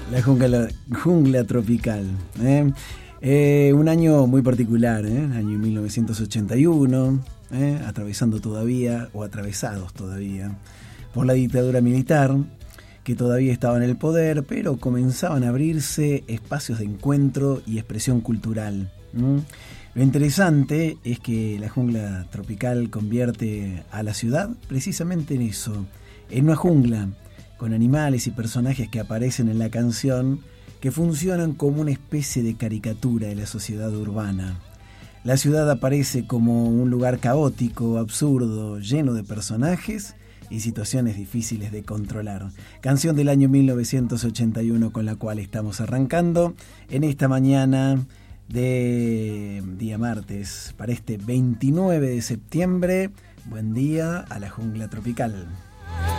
La jungla tropical. Un año muy particular, año 1981, atravesando todavía, o atravesados todavía, por la dictadura militar, que todavía estaba en el poder, pero comenzaban a abrirse espacios de encuentro y expresión cultural. Lo interesante es que la jungla tropical convierte a la ciudad precisamente en eso, en una jungla, con animales y personajes que aparecen en la canción, que funcionan como una especie de caricatura de la sociedad urbana. La ciudad aparece como un lugar caótico, absurdo, lleno de personajes y situaciones difíciles de controlar. Canción del año 1981 con la cual estamos arrancando en esta mañana de día martes, para este 29 de septiembre. Buen día a la jungla tropical.